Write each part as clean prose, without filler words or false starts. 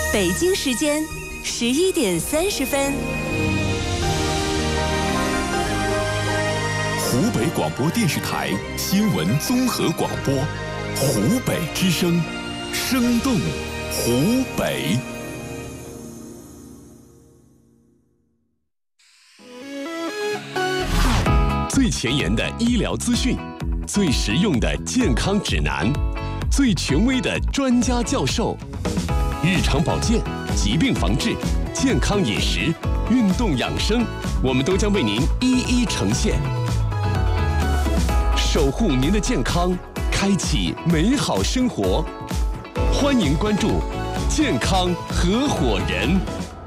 北京时间11点30分。 湖北广播电视台新闻综合广播，湖北之声，生动湖北。最前沿的医疗资讯，最实用的健康指南，最权威的专家教授，日常保健、疾病防治、健康饮食、运动养生，我们都将为您一一呈现，守护您的健康，开启美好生活。欢迎关注健康合伙人。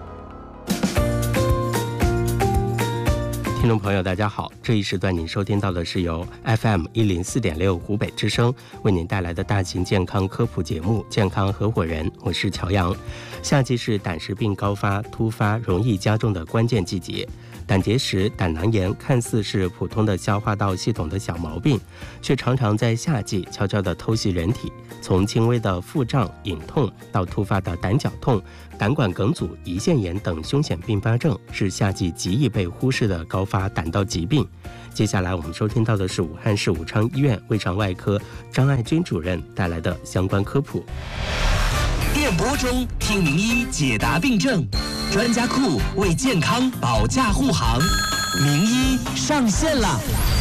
听众朋友大家好，这一时段您收听到的是由 FM104.6 湖北之声为您带来的大型健康科普节目健康合伙人，我是乔阳。夏季是胆石病高发、突发、容易加重的关键季节。胆结石、胆囊炎看似是普通的消化道系统的小毛病，却常常在夏季悄悄地偷袭人体。从轻微的腹胀、隐痛到突发的胆绞痛、胆管梗阻、胰腺炎等凶险并发症，是夏季极易被忽视的高发胆道疾病。接下来我们收听到的是武汉市武昌医院胃肠外科张爱军主任带来的相关科普。 电波中听名医解答病症，专家库为健康保驾护航，名医上线了。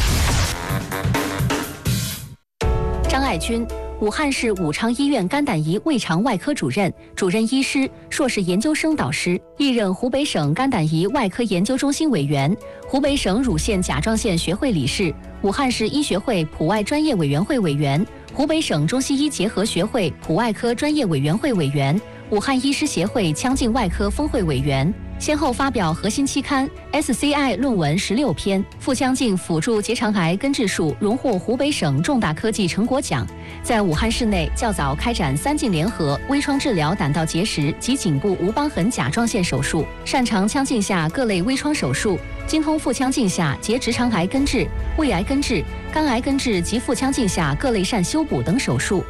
张爱军，武汉市武昌医院肝胆胰胃肠外科主任、主任医师、硕士研究生导师，历任湖北省肝胆胰外科研究中心委员、湖北省乳腺甲状腺学会理事、武汉市医学会普外专业委员会委员、湖北省中西医结合学会普外科专业委员会委员、武汉医师协会腔镜外科分会委员，先后发表核心期刊 SCI 论文16篇，腹腔镜辅助结肠癌根治术荣获湖北省重大科技成果奖。在武汉市内较早开展3镜联合微创治疗胆道结石及颈部无瘢痕甲状腺手术，擅长腔镜下各类微创手术，精通腹腔镜下结直肠癌根治、胃癌根治、肝癌根治及腹腔镜下各类疝修补等手术。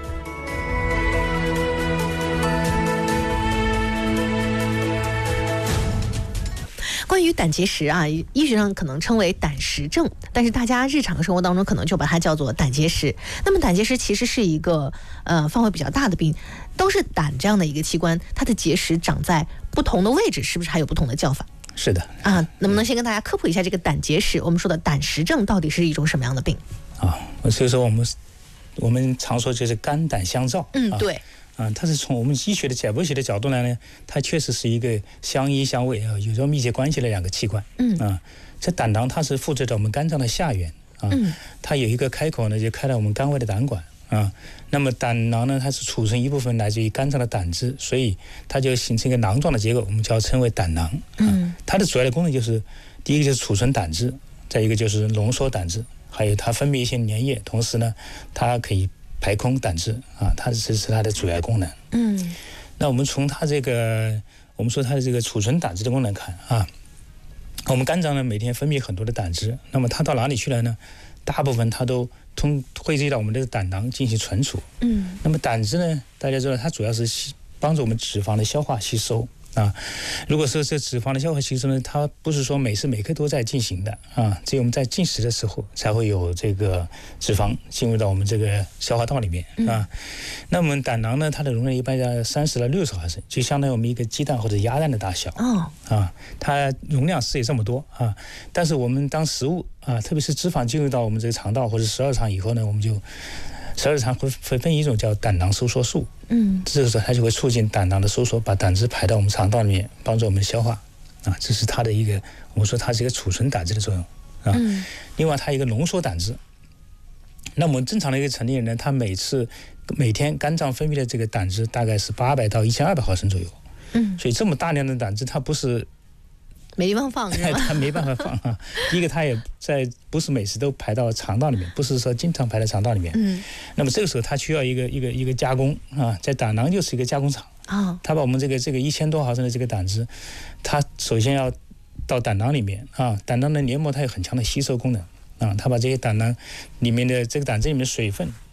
关于胆结石啊，医学上可能称为胆石症，但是大家日常生活当中可能就把它叫做胆结石。那么胆结石其实是一个范围比较大的病，都是胆这样的一个器官，它的结石长在不同的位置，是不是还有不同的叫法？ 是的啊，能不能先跟大家科普一下这个胆结石？我们说的胆石症到底是一种什么样的病？ 所以说我们常说就是肝胆相照。 对。 它是从我们医学的解剖学的角度来呢，它确实是一个相依相偎有着密切关系的两个器官。这胆囊它是附着在我们肝脏的下缘它有一个开口呢，就开到我们肝外的胆管那么胆囊呢，它是储存一部分来自于肝脏的胆汁，所以它就形成一个囊状的结构，我们就要称为胆囊。它的主要的功能就是第一个就是储存胆汁，再一个就是浓缩胆汁，还有它分泌一些粘液，同时呢，它可以排空胆汁这是它的主要功能。那我们从它这个，我们说它的这个储存胆汁的功能看我们肝脏呢每天分泌很多的胆汁，那么它到哪里去了呢？大部分它都汇集到我们这个胆囊进行存储。那么胆汁呢，大家知道它主要是帮助我们脂肪的消化吸收。如果说这脂肪的消化吸收呢，它不是说每时每刻都在进行的只有我们在进食的时候才会有这个脂肪进入到我们这个消化道里面那我们胆囊呢，它的容量一般在30到60毫升，就相当于我们一个鸡蛋或者鸭蛋的大小它容量是有这么多但是我们当食物特别是脂肪进入到我们这个肠道或者十二肠以后呢，我们就十二肠会分泌一种叫胆囊收缩素这个时候它就会促进胆囊的收缩，把胆汁排到我们肠道里面，帮助我们消化这是它的一个，我们说它是一个储存胆汁的作用另外它一个浓缩胆汁。那我们正常的一个成年人呢，他每天肝脏分泌的这个胆汁大概是800到1200毫升左右所以这么大量的胆汁它不是没地方放， 它没办法放第一个它也不是每次都排到肠道里面，不是说经常排到肠道里面那么这个时候它需要一个加工在胆囊就是一个加工厂它把我们这个1000多毫升的这个胆汁，它首先要到胆囊里面胆囊的黏膜它有很强的吸收功能它把这些胆囊里面的这个胆汁里面的水分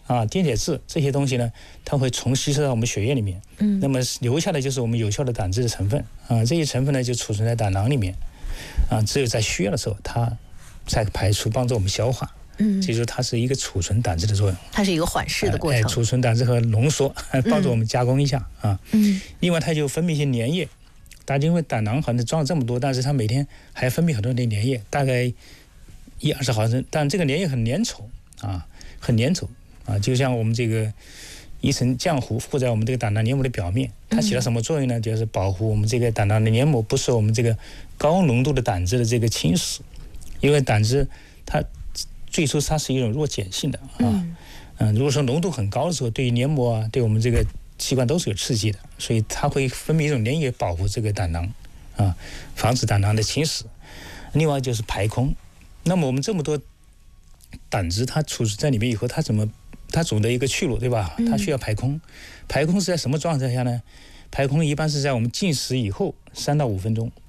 电解质这些东西呢，它会重吸收到我们血液里面。那么留下的就是我们有效的胆汁的成分这些成分呢就储存在胆囊里面只有在需要的时候，它才排出，帮助我们消化。所以说它是一个储存胆汁的作用， 它是一个缓释的过程。 储存胆汁和浓缩，帮助我们加工一下另外它就分泌一些粘液，大家因为胆囊好像装了这么多，但是它每天还分泌很多的粘液，大概1-20毫升，但这个粘液很粘稠很粘稠就像我们这个一层浆糊附在我们这个胆囊黏膜的表面，它起到什么作用呢？就是保护我们这个胆囊的黏膜不受我们这个高浓度的胆汁的这个侵蚀，因为胆汁它最初它是一种弱碱性的如果说浓度很高的时候，对于黏膜对我们这个器官都是有刺激的，所以它会分泌一种粘液保护这个胆囊防止胆囊的侵蚀。另外就是排空，那么我们这么多胆汁它储存在里面以后，它总的一个去路，对吧？它需要排空。排空是在什么状态下呢？排空一般是在我们进食以后3到5分钟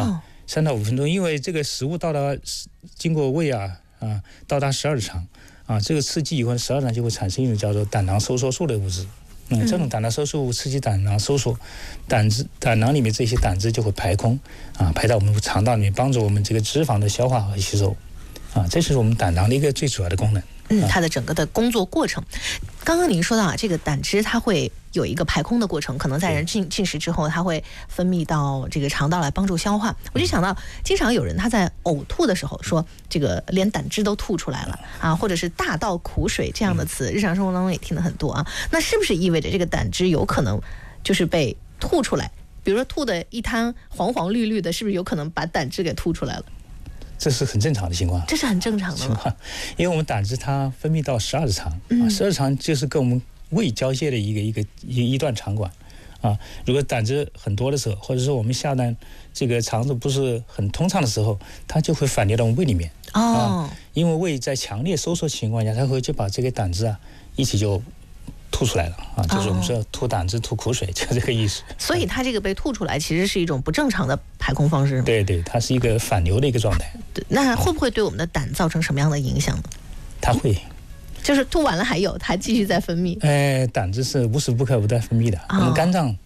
3到5分钟，因为这个食物经过胃到达十二肠这个刺激以后，十二肠就会产生一种叫做胆囊收缩素的物质。这种胆囊收缩物刺激胆囊收缩，胆囊里面这些胆汁就会排空排到我们肠道里面，帮助我们这个脂肪的消化和吸收这是我们胆囊的一个最主要的功能。 它的整个的工作过程。刚刚您说到这个胆汁它会有一个排空的过程，可能在人进食之后，它会分泌到这个肠道来帮助消化。我就想到，经常有人他在呕吐的时候说这个连胆汁都吐出来了或者是大倒苦水这样的词，日常生活当中也听得很多那是不是意味着这个胆汁有可能就是被吐出来？比如说吐的一滩黄黄绿绿的，是不是有可能把胆汁给吐出来了？ 这是很正常的情况， 这是很正常的吗？ 因为我们胆汁它分泌到十二肠十二肠就是跟我们胃交界的一段肠管如果胆汁很多的时候，或者说我们下段这个肠子不是很通畅的时候，它就会反流到我们胃里面因为胃在强烈收缩情况下，它会就把这个胆汁一起就吐出来了就是我们说吐胆汁吐苦水，就这个意思。 所以它这个被吐出来其实是一种不正常的排空方式。 对，它是一个反流的一个状态。 那会不会对我们的胆造成什么样的影响呢？ 它会， 就是吐完了还有，它继续在分泌。 胆汁是无时不刻不在分泌的我们肝脏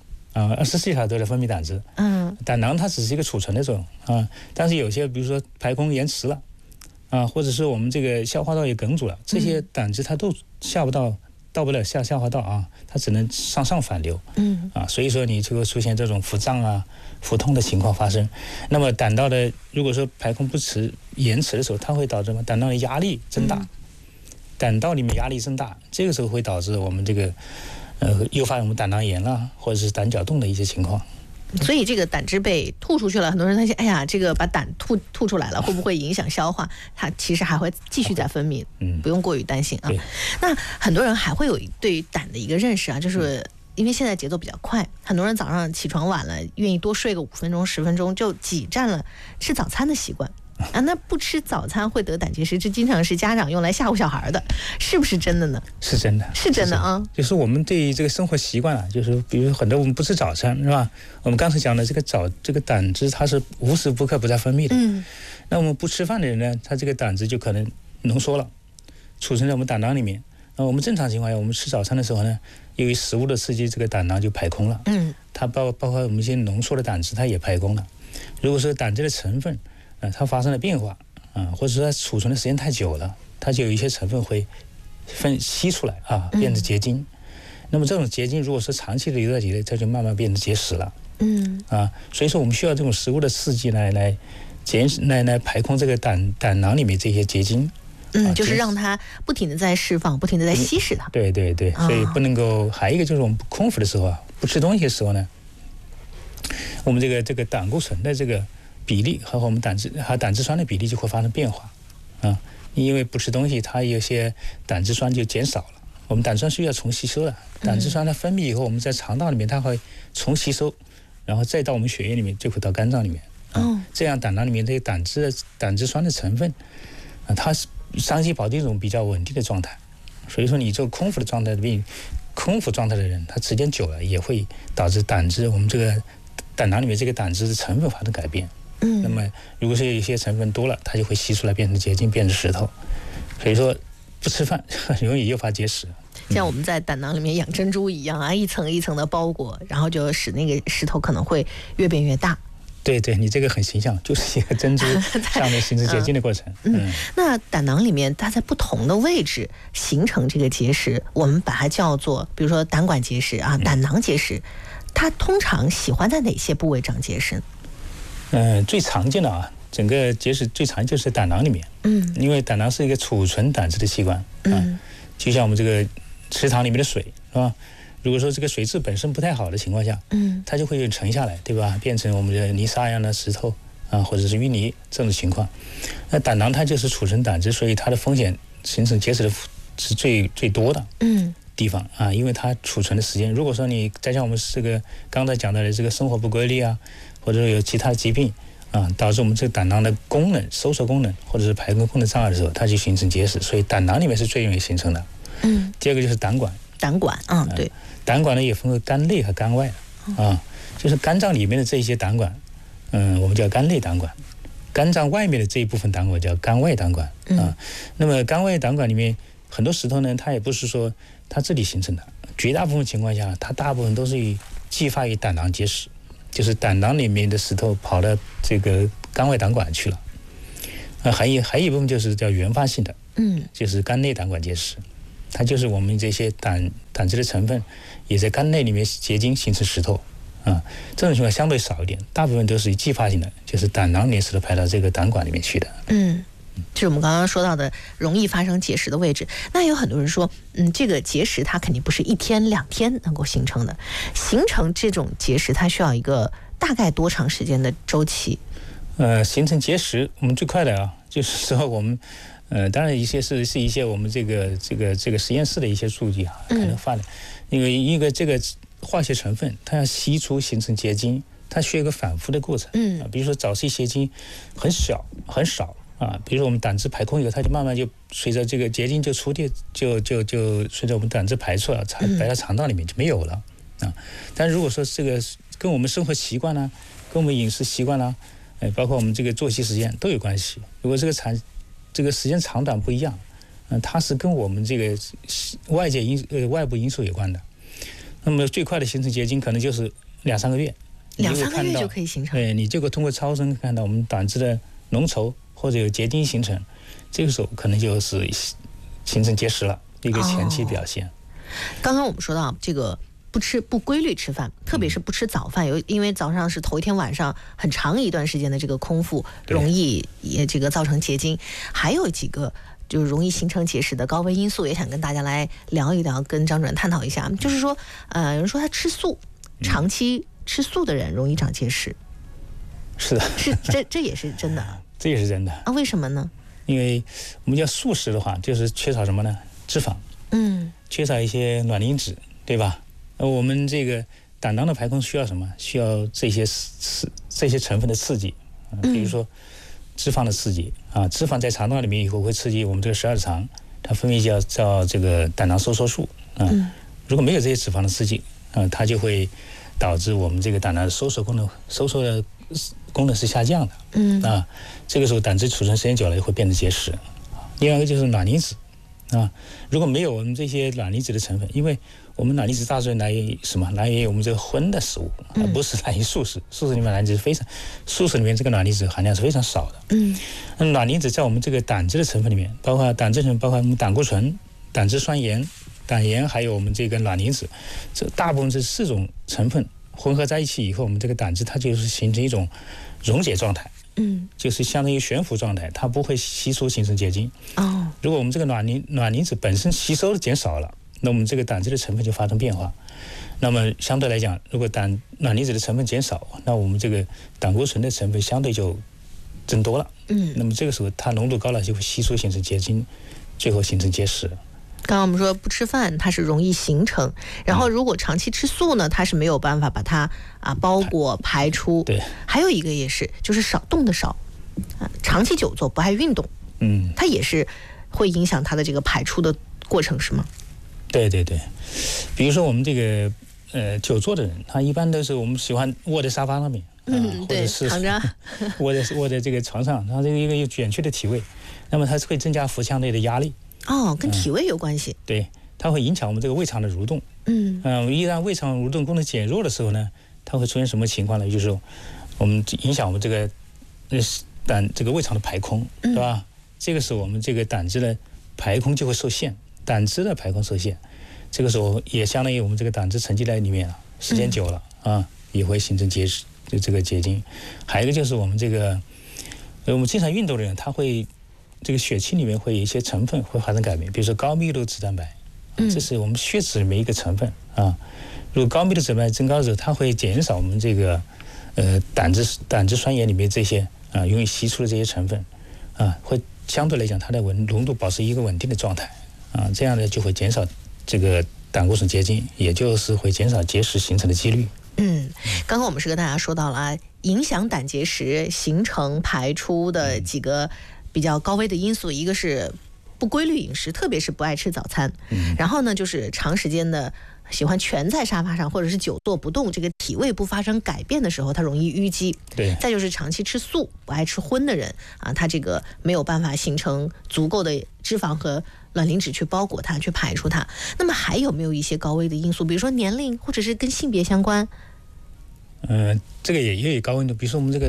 24小时都在分泌胆汁胆囊它只是一个储存的作用但是有些比如说排空延迟了或者是我们这个消化道也梗阻了，这些胆汁它都到不了消化道它只能向上反流所以说你就会出现这种腹胀腹痛的情况发生。那么胆道的如果说排空延迟的时候，它会导致胆道的压力增大胆道里面压力增大，这个时候会导致我们这个诱发我们胆囊炎或者是胆绞冻的一些情况。 所以这个胆汁被吐出去了，很多人担心，哎呀，这个把胆吐出来了，会不会影响消化？它其实还会继续在分泌，不用过于担心那很多人还会有对于胆的一个认识就是因为现在节奏比较快，很多人早上起床晚了，愿意多睡个5分钟10分钟，就挤占了吃早餐的习惯那不吃早餐会得胆结石，这经常是家长用来吓唬小孩的，是不是真的呢？ 是真的， 是真的就是我们对于这个生活习惯就是比如很多我们不吃早餐，是吧？我们刚才讲的这个胆汁它是无时不刻不在分泌的那我们不吃饭的人呢，他这个胆汁就可能浓缩了，储存在我们胆囊里面。那我们正常情况下，我们吃早餐的时候呢，由于食物的刺激，这个胆囊就排空了它包括我们一些浓缩的胆汁它也排空了。如果说胆汁的成分它发生了变化或者说它储存的时间太久了，它就有一些成分会吸出来变成结晶那么这种结晶如果是长期的留在体内，它就慢慢变成结石了所以说我们需要这种食物的刺激来排空这个胆囊里面这些结晶就是让它不停的在释放，不停的在稀释它对，所以不能够还有一个就是我们空腹的时候不吃东西的时候呢，我们这个胆固醇的这个比例和我们胆汁酸的比例就会发生变化因为不吃东西，它有些胆汁酸就减少了，我们胆汁酸需要重吸收的胆汁酸它分泌以后，我们在肠道里面它会重吸收，然后再到我们血液里面，就会到肝脏里面这样胆囊里面这些胆汁酸的成分它是长期保持一种比较稳定的状态。所以说你这个空腹状态的人，他时间久了也会导致我们这个胆囊里面这个胆汁的成分发生改变那么如果是有一些成分多了，它就会吸出来变成结晶，变成石头。所以说不吃饭很容易诱发结石。 像我们在胆囊里面养珍珠一样啊，一层一层的包裹，然后就使那个石头可能会越变越大。 对对，你这个很形象，就是一个珍珠上面形成结晶的过程。 那胆囊里面它在不同的位置形成这个结石，我们把它叫做，比如说胆管结石啊、胆囊结石，它通常喜欢在哪些部位长结石？ 最常见的啊，整个结石最常见就是胆囊里面。因为胆囊是一个储存胆汁的器官啊，就像我们这个池塘里面的水，是吧？如果说这个水质本身不太好的情况下，它就会沉下来，对吧？变成我们的泥沙一样的石头啊，或者是淤泥这种情况。那胆囊它就是储存胆汁，所以它的风险形成结石的是最多的地方啊，因为它储存的时间。如果说你再像我们这个刚才讲到的这个生活不规律啊，或者有其他的疾病啊，导致我们这个胆囊的功能、收缩功能或者是排空功能障碍的时候，它就形成结石。所以胆囊里面是最容易形成的。第二个就是胆管。 胆管，对。 胆管呢也分为肝内和肝外啊，就是肝脏里面的这些胆管，我们叫肝内胆管；肝脏外面的这一部分胆管叫肝外胆管啊。那么肝外胆管里面很多石头呢，它也不是说它这里形成的，绝大部分情况下，它大部分都是继发于胆囊结石，就是胆囊里面的石头跑到这个肝外胆管去了。还有一部分就是叫原发性的，就是肝内胆管结石。它就是我们这些胆汁的成分也在肝内里面结晶形成石头啊，这种情况相对少一点，大部分都是继发性的，就是胆囊里面石头排到这个胆管里面去的。 就是我们刚刚说到的容易发生结石的位置。那有很多人说，这个结石它肯定不是1天2天能够形成的，形成这种结石它需要一个大概多长时间的周期？ 形成结石，我们最快的啊，就是说我们。当然一些是一些我们这个实验室的一些数据啊，可能发的，因为一个这个化学成分，它要析出形成结晶，它需要一个反复的过程。比如说早期结晶很少啊，比如说我们胆汁排空以后，它就慢慢就随着这个结晶就出掉，就随着我们胆汁排出了，排到肠道里面就没有了啊。但如果说这个跟我们生活习惯呢，跟我们饮食习惯呢，包括我们这个作息时间都有关系。如果这个时间长短不一样，它是跟我们这个外部因素有关的。那么最快的形成结晶可能就是2-3个月 ，2-3个月就可以形成。 对，你就会通过超声看到我们胆汁的浓稠或者有结晶形成，这个时候可能就是形成结石了，一个前期表现。 刚刚我们说到这个不规律吃饭，特别是不吃早饭，因为早上是头一天晚上很长一段时间的这个空腹，容易也这个造成结晶。还有几个就是容易形成结石的高危因素，也想跟大家来聊一聊，跟张主任探讨一下。就是说，有人说他吃素，长期吃素的人容易长结石。 是的， 这也是真的。 这也是真的啊？为什么呢？ 因为我们叫素食的话，就是缺少什么呢？脂肪，缺少一些卵磷脂，对吧？我们这个胆囊的排空需要什么？需要这些成分的刺激比如说脂肪的刺激啊，脂肪在肠道里面以后会刺激我们这个十二指肠，它分泌叫这个胆囊收缩素啊。如果没有这些脂肪的刺激它就会导致我们这个胆囊的收缩的功能是下降的这个时候胆汁储存时间久了就会变成结石。另外一个就是卵磷脂如果没有我们这些卵磷脂的成分，因为我们卵磷脂大致来源于什么？来源于我们这个荤的食物，而不是来源于素食。素食里面卵磷脂素食里面这个卵磷脂含量是非常少的。那卵磷脂在我们这个胆汁的成分里面，包括胆汁成分，包括我们胆固醇、胆汁酸盐、胆盐，还有我们这个卵磷脂，这大部分这4种成分混合在一起以后，我们这个胆汁它就是形成一种溶解状态。就是相当于悬浮状态，它不会吸收形成结晶。如果我们这个卵磷脂本身吸收的减少了，那我们这个胆汁的成分就发生变化。那么相对来讲，如果卵磷脂的成分减少，那我们这个胆固醇的成分相对就增多了。那么这个时候它浓度高了，就会吸收形成结晶，最后形成结石。 刚刚我们说不吃饭它是容易形成，然后如果长期吃素呢，它是没有办法把它包裹排出。 对， 还有一个也是就是动的少长期久坐不爱运动，它也是会影响它的这个排出的过程，是吗？ 对对对，比如说我们这个久坐的人，他一般都是我们喜欢卧在沙发上面，或者是躺着卧在这个床上，然后这个一个有卷曲的体位，那么它会增加腹腔内的压力。 跟体位有关系。 对， 它会影响我们这个胃肠的蠕动。一旦胃肠蠕动功能减弱的时候呢，它会出现什么情况呢？就是我们影响我们这个这个胃肠的排空，是吧？这个时候我们这个胆汁的排空就会受限，胆汁的排空受限，这个时候也相当于我们这个胆汁沉积在里面了，时间久了也会形成结石，就这个结晶。还有一个就是我们这个我们经常运动的人，他会这个血清里面会有一些成分会发生改变，比如说高密度脂蛋白，这是我们血脂里面一个成分啊。如果高密度脂蛋白增高的时候，它会减少我们这个胆汁酸盐里面这些容易析出的这些成分会相对来讲它的浓度保持一个稳定的状态这样呢就会减少这个胆固醇结晶，也就是会减少结石形成的几率。 刚刚我们是跟大家说到了影响胆结石形成排出的几个比较高危的因素，一个是不规律饮食，特别是不爱吃早餐，然后呢就是长时间的喜欢蜷在沙发上或者是久坐不动，这个体位不发生改变的时候，它容易淤积。 对， 再就是长期吃素不爱吃荤的人他这个没有办法形成足够的脂肪和卵磷脂去包裹它，去排出它。那么还有没有一些高危的因素，比如说年龄或者是跟性别相关？ 这个也有高危的，比如说我们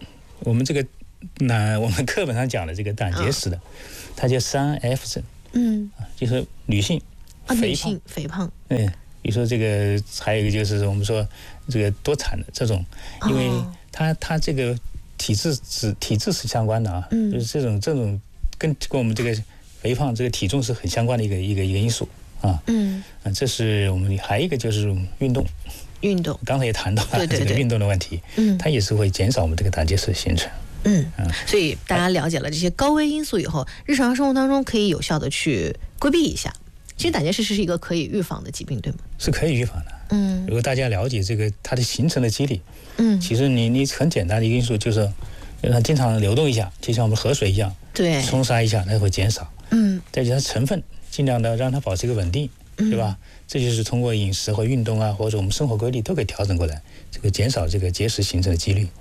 课本上讲的这个胆结石的，它叫3F 症，就是女性肥胖，比如说这个还有一个就是我们说这个多产的这种，因为它这个体质是相关的就是这种跟我们这个肥胖这个体重是很相关的一个因素这是我们还有一个就是运动，刚才也谈到了这个运动的问题，它也是会减少我们这个胆结石的形成。 所以大家了解了这些高危因素以后，日常生活当中可以有效的去规避一下。其实胆结石是一个可以预防的疾病，对吗？ 是可以预防的。如果大家了解这个它的形成的机理，其实你很简单的一个因素就是让它经常流动一下，就像我们河水一样， 对， 冲刷一下，它会减少。再加上成分尽量的让它保持一个稳定，对吧？这就是通过饮食和运动或者我们生活规律都可以调整过来，这个减少这个结石形成的几率。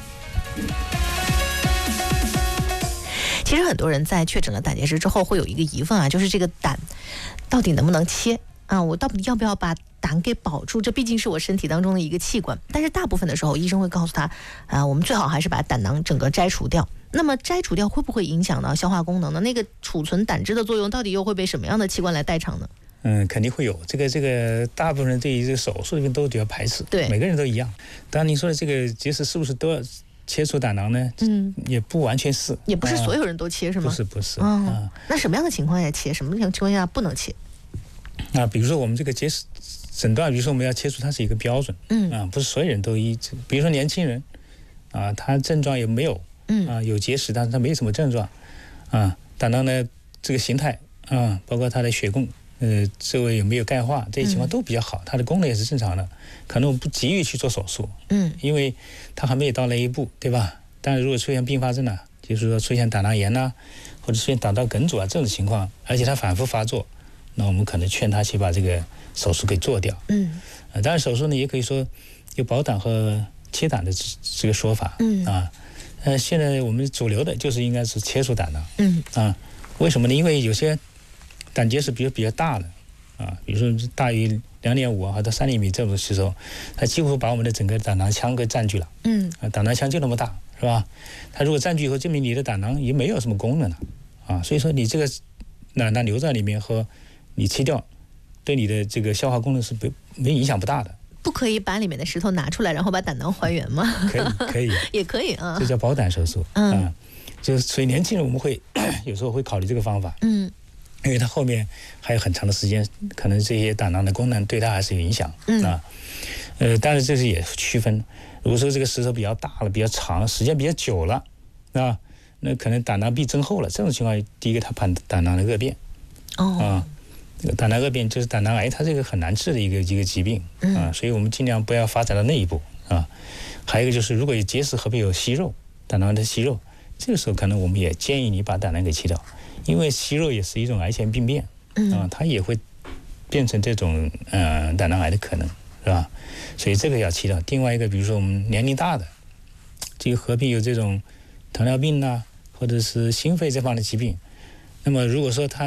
其实很多人在确诊了胆结石之后会有一个疑问就是这个胆到底能不能切我到底要不要把胆给保住？这毕竟是我身体当中的一个器官。但是大部分的时候医生会告诉他我们最好还是把胆囊整个摘除掉。那么摘除掉会不会影响到消化功能呢？那个储存胆汁的作用到底又会被什么样的器官来代偿呢？ 肯定会有。这个大部分人对于这个手术里面都比较排斥， 对， 每个人都一样。当然你说的这个结石是不是都要切除胆囊呢？也不完全是， 也不是所有人都切是吗？ 不是那什么样的情况下切，什么情况下不能切？ 比如说我们这个结石诊断，比如说我们要切除，它是一个标准，不是所有人都比如说年轻人他症状也没有，有结石，但是他没什么症状，胆囊呢这个形态包括它的血供周围有没有钙化，这些情况都比较好，它的功能也是正常的，可能我们不急于去做手术，因为它还没有到那一步，对吧？但是如果出现并发症就是说出现胆囊炎或者出现胆道梗阻这种情况，而且它反复发作，那我们可能劝他去把这个手术给做掉。当然手术呢也可以说有保胆和切胆的这个说法，现在我们主流的就是应该是切除胆囊，为什么呢？因为有些胆结石比较大的比如说大于2.5或者3厘米这种时候，它几乎把我们的整个胆囊腔给占据了。胆囊腔就那么大，是吧？它如果占据以后，证明你的胆囊也没有什么功能了所以说你这个胆囊留在里面和你切掉，对你的这个消化功能是没影响不大的。 不可以把里面的石头拿出来，然后把胆囊还原吗？ 可以， 也可以这叫保胆手术。就是所以年轻人我们会有时候会考虑这个方法。因为它后面还有很长的时间，可能这些胆囊的功能对它还是有影响但是这是也区分，如果说这个石头比较大了、比较长、时间比较久了那可能胆囊壁增厚了，这种情况，第一个它怕胆囊的恶变这个胆囊恶变就是胆囊癌，它这个很难治的一个疾病所以我们尽量不要发展到那一步还有一个就是如果有结石合并有息肉，胆囊的息肉，这个时候可能我们也建议你把胆囊给切掉，因为息肉也是一种癌前病变它也会变成这种胆囊癌的可能，是吧？所以这个要切掉。另外一个比如说我们年龄大的，这个合并有这种糖尿病或者是心肺这方面的疾病，那么如果说他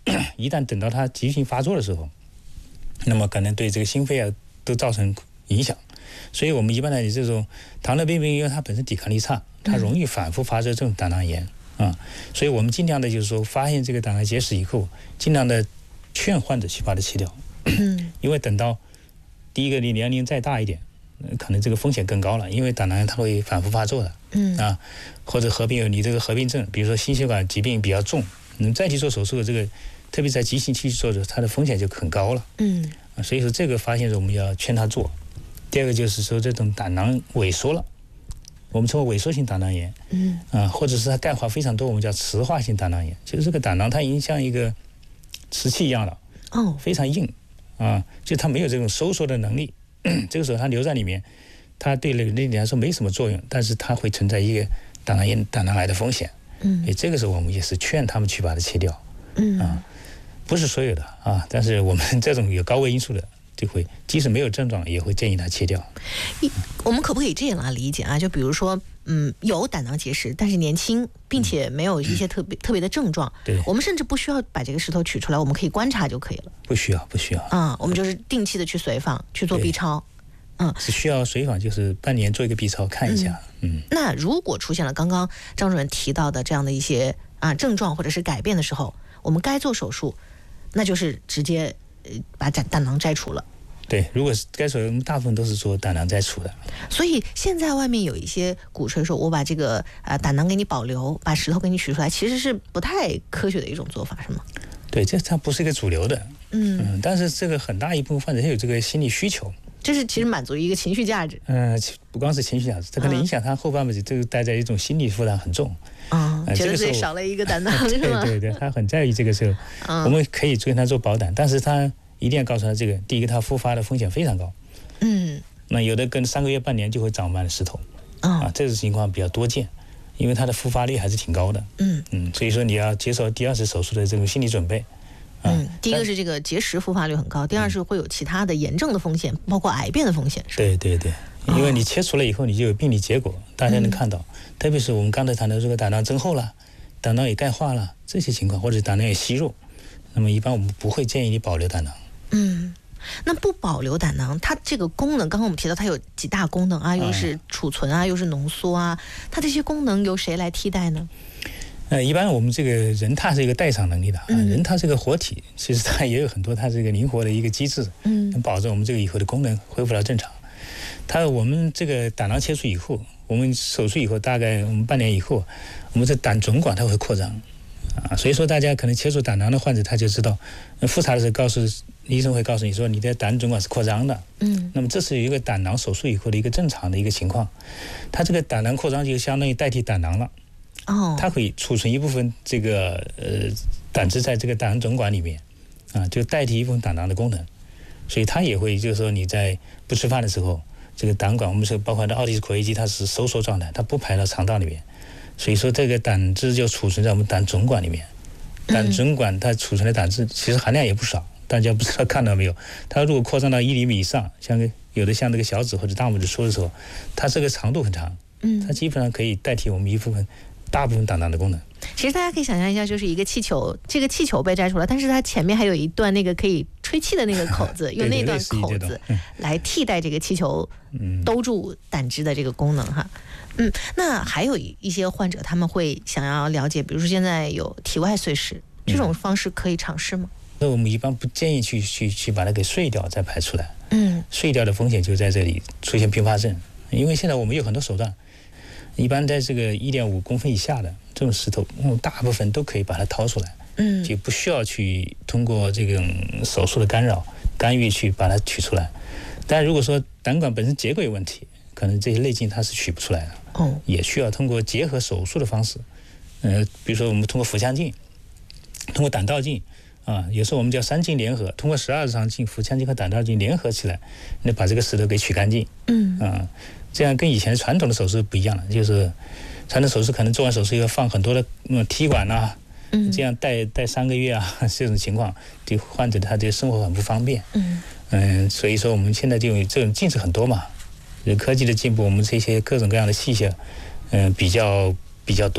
一旦等到它急性发作的时候，那么可能对这个心肺啊都造成影响。所以我们一般来讲，这种糖尿病病因为它本身抵抗力差，它容易反复发作这种胆囊炎啊，所以我们尽量的就是说，发现这个胆囊结石以后，尽量的劝患者去把它切掉，因为等到第一个你年龄再大一点，可能这个风险更高了，因为胆囊炎它会反复发作的，啊，或者合并有你这个合并症，比如说心血管疾病比较重，你再去做手术的这个，特别在急性期去做的，它的风险就很高了，所以说这个发现我们要劝他做。第二个就是说这种胆囊萎缩了，我们称为萎缩性胆囊炎，或者是它钙化非常多，我们叫磁化性胆囊炎，就是这个胆囊它已经像一个瓷器一样了，非常硬啊，就它没有这种收缩的能力，这个时候它留在里面，它对人体来说没什么作用，但是它会存在一个胆囊炎、胆囊癌的风险，这个时候我们也是劝他们去把它切掉，不是所有的啊，但是我们这种有高危因素的，就会即使没有症状，也会建议他切掉。 我们可不可以这样来理解啊？就比如说，有胆囊结石，但是年轻，并且没有一些特别的症状， 对， 我们甚至不需要把这个石头取出来，我们可以观察就可以了。 不需要。 我们就是定期的去随访，去做 B 超。 只需要随访，就是半年做一个 B 超看一下。 那如果出现了刚刚张主任提到的这样的一些症状或者是改变的时候，我们该做手术，那就是直接把胆囊摘除了。 对，如果是该手术，大部分都是做胆囊摘除的。 所以现在外面有一些鼓吹说，我把这个胆囊给你保留，把石头给你取出来，其实是不太科学的一种做法，是吗？ 对，它不是一个主流的。但是这个很大一部分患者他有这个心理需求， 就是其实满足一个情绪价值。 不光是情绪价值，它可能影响他后半辈子，这个带在一种心理负担很重。 觉得自己少了一个胆囊，是吗？ 对，他很在意这个时候，我们可以跟他做保胆，但是他一定要告诉他，这个第一个，他复发的风险非常高。那有的跟3个月、半年就会长满了石头。这种情况比较多见，因为他的复发率还是挺高的。所以说你要接受第二次手术的这种心理准备。 第一个是这个结石复发率很高，第二是会有其他的炎症的风险，包括癌变的风险。 对，因为你切除了以后，你就有病理结果，大家能看到。特别是我们刚才谈的这个胆囊增厚了，胆囊也钙化了这些情况，或者胆囊也息肉，那么一般我们不会建议你保留胆囊。 那不保留胆囊，它这个功能，刚刚我们提到它有几大功能啊，又是储存啊，又是浓缩啊，它这些功能由谁来替代呢？ 一般我们这个人他是一个代偿能力的，人他是个活体，其实他也有很多他这个灵活的一个机制，能保证我们这个以后的功能恢复到正常。我们这个胆囊切除以后，我们手术以后大概我们半年以后，我们这胆总管它会扩张，所以说大家可能切除胆囊的患者他就知道，复查的时候医生会告诉你说你的胆总管是扩张的，那么这是有一个胆囊手术以后的一个正常的一个情况，它这个胆囊扩张就相当于代替胆囊了。它会储存一部分这个胆汁在这个胆囊总管里面，就代替一部分胆囊的功能，所以它也会就是说你在不吃饭的时候，这个胆管我们说包括的奥蒂斯括约肌它是收缩状态，它不排到肠道里面，所以说这个胆汁就储存在我们胆总管里面。胆总管它储存的胆汁其实含量也不少，大家不知道看到没有？它如果扩张到1厘米以上，有的像这个小指或者大拇指戳的时候，它这个长度很长，它基本上可以代替我们大部分胆囊的功能。 其实大家可以想象一下，就是一个气球，这个气球被摘除了，但是它前面还有一段那个可以吹气的那个口子，用那段口子来替代这个气球兜住胆汁的这个功能哈。那还有一些患者他们会想要了解，比如说现在有体外碎石，这种方式可以尝试吗？ 那我们一般不建议去把它给碎掉再排出来。碎掉的风险就在这里出现并发症，因为现在我们有很多手段。一般在这个1.5公分以下的这种石头，大部分都可以把它掏出来，就不需要去通过这种手术的干预去把它取出来。但如果说胆管本身结构有问题，可能这些内镜它是取不出来的，也需要通过结合手术的方式，比如说我们通过腹腔镜，通过胆道镜，有时候我们叫3镜联合，通过12肠镜、腹腔镜和胆道镜联合起来，那把这个石头给取干净，这样跟以前传统的手术不一样了，就是传统手术可能做完手术要放很多的踢管啊，这样带3个月啊，这种情况对患者他的生活很不方便。所以说我们现在就有这种镜子很多嘛，科技的进步，我们这些各种各样的器械，比较多，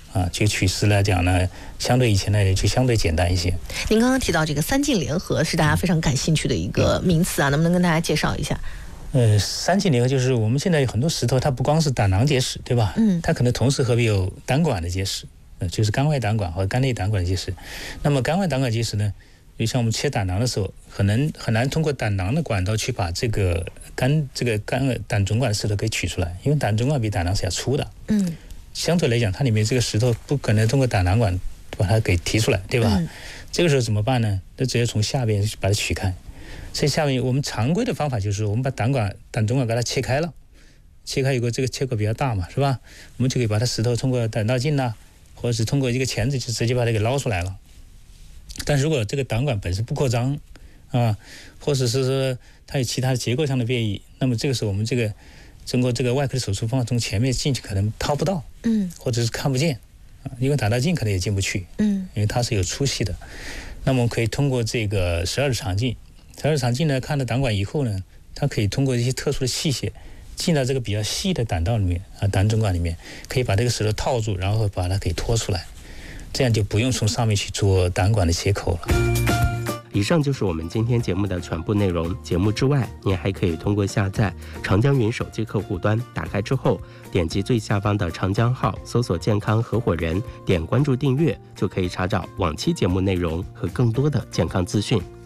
这个取石来讲呢，相对以前来讲就相对简单一些。 您刚刚提到这个3进联合是大家非常感兴趣的一个名词啊，能不能跟大家介绍一下 ？3进联合就是我们现在有很多石头，它不光是胆囊结石，对吧？它可能同时合并有胆管的结石，就是肝外胆管和肝内胆管的结石。那么肝外胆管结石呢，就像我们切胆囊的时候，很难通过胆囊的管道去把这个胆总管的石头给取出来，因为胆总管比胆囊是要粗的。相对来讲，它里面这个石头不可能通过胆囊管把它给提出来，对吧？这个时候怎么办呢？那只要从下边把它取开。所以下面我们常规的方法就是我们把胆总管给它切开了，切开有个这个切口比较大嘛，是吧？我们就可以把它石头通过胆道镜啊，或者是通过一个钳子就直接把它给捞出来了。但如果这个胆管本身不扩张或者是说它有其他结构上的变异，那么这个时候我们通过这个外科的手术方法从前面进去可能掏不到，或者是看不见因为胆道镜可能也进不去，因为它是有粗细的。那么我们可以通过这个12肠镜呢，看到胆管以后呢，它可以通过一些特殊的器械进到这个比较细的胆道里面胆总管里面，可以把这个石头套住，然后把它给拖出来，这样就不用从上面去做胆管的切口了。 以上就是我们今天节目的全部内容。节目之外，您还可以通过下载长江云手机客户端，打开之后点击最下方的长江号，搜索健康合伙人，点关注订阅，就可以查找往期节目内容和更多的健康资讯。